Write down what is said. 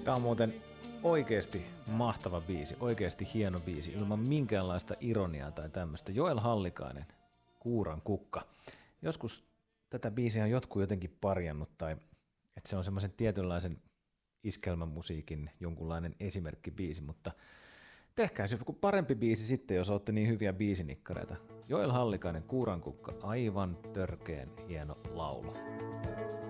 Tämä on muuten oikeasti mahtava biisi, oikeasti hieno biisi, ilman minkäänlaista ironiaa tai tämmöistä. Joel Hallikainen, Kuuran kukka. Joskus tätä biisiä on jotkut jotenkin parjannut, tai että se on semmoisen tietynlaisen iskelmämusiikin jonkunlainen esimerkkibiisi, mutta tehkää se joku parempi biisi sitten, jos olette niin hyviä biisinikkareita. Joel Hallikainen, Kuuran kukka, aivan törkeen hieno laulu.